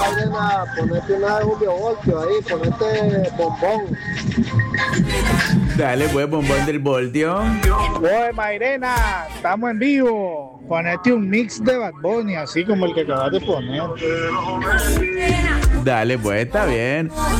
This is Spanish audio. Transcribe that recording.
Mairena, ponete una de Julio Voltio ahí, ponete bombón. Dale, pues, bombón del voltio. Oye, Mairena, estamos en vivo. Ponete un mix de Bad Bunny, así como el que acabas de poner. Dale, pues, está bien.